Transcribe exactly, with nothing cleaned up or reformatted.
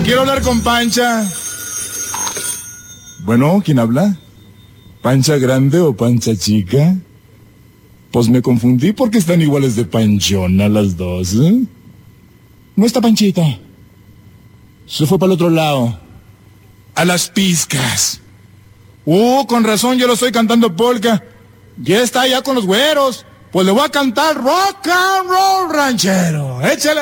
Quiero hablar con Pancha. Bueno, ¿quién habla? ¿Pancha grande o Pancha chica? Pues me confundí porque están iguales de panchona las dos, ¿eh? No está Panchita. Se fue para el otro lado. A las pizcas. Uh, con razón yo lo estoy cantando polka. Ya está allá con los güeros. Pues le voy a cantar rock and roll ranchero. Échale.